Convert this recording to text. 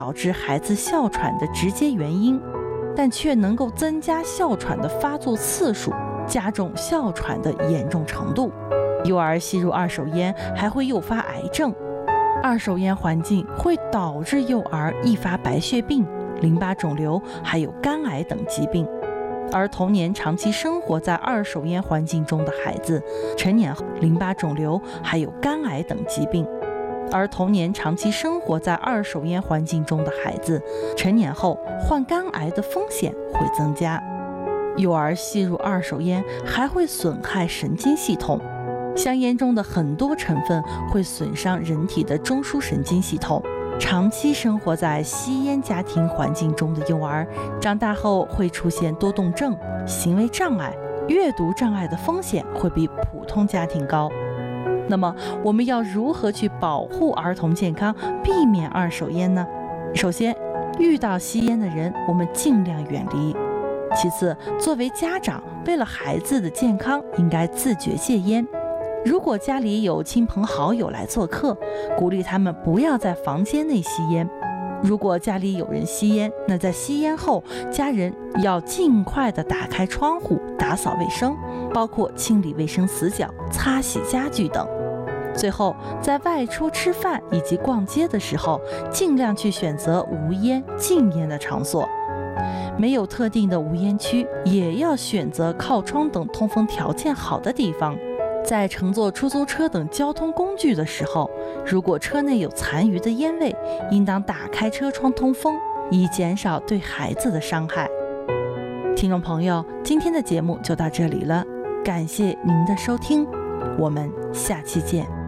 导致孩子哮喘的直接原因，但却能够增加哮喘的发作次数，加重哮喘的严重程度。幼儿吸入二手烟还会诱发癌症，二手烟环境会导致幼儿易发白血病、淋巴肿瘤还有肝癌等疾病。而童年长期生活在二手烟环境中的孩子，成年后淋巴肿瘤还有肝癌等疾病。而童年长期生活在二手烟环境中的孩子，成年后患肝癌的风险会增加。幼儿吸入二手烟还会损害神经系统，香烟中的很多成分会损伤人体的中枢神经系统。长期生活在吸烟家庭环境中的幼儿，长大后会出现多动症、行为障碍、阅读障碍的风险会比普通家庭高。那么我们要如何去保护儿童健康，避免二手烟呢？首先，遇到吸烟的人，我们尽量远离。其次，作为家长，为了孩子的健康，应该自觉戒烟。如果家里有亲朋好友来做客，鼓励他们不要在房间内吸烟。如果家里有人吸烟，那在吸烟后，家人要尽快的打开窗户，打扫卫生，包括清理卫生死角、擦洗家具等。最后，在外出吃饭以及逛街的时候，尽量去选择无烟、禁烟的场所。没有特定的无烟区，也要选择靠窗等通风条件好的地方。在乘坐出租车等交通工具的时候，如果车内有残余的烟味，应当打开车窗通风，以减少对孩子的伤害。听众朋友，今天的节目就到这里了，感谢您的收听，我们下期见。